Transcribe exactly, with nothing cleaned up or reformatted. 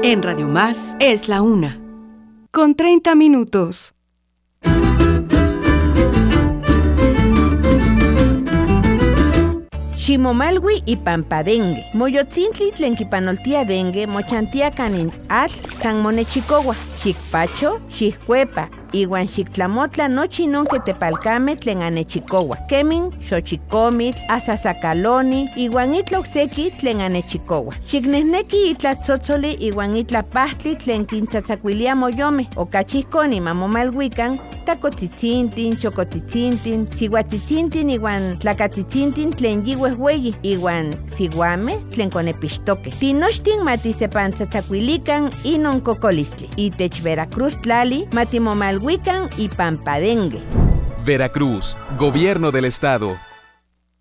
En Radio Más es la una, con treinta minutos. Ximomalwi y Pampadengue. Moyotzintli tlen kipanoltia dengue, mochantia kanin atl san monechicowa. Xikpacho, xijcuepa, iwan xictlamotla nochi non que tepalcame tlen anechicowa. Kemin, xochicomitl, asasacaloni, iwan itla ocseki tlen anechicowa. Xicnehneki itla tzotzoli iwan itla pahtli tlen kintzatzacuilia moyome. Okachihkoni mamomalhuican, tacotzitzintin, chocotzitzintin, sihuatzitzintin iwan tlacatzitzintin tlen yihuehhueyi, iwan siguame tlen konepixtoque. Tinochtin matisepantzatzacuilican inon cocolistli. Itech Veracruz tlali, matimomalhuican y Pampadengue. Veracruz, Gobierno del Estado.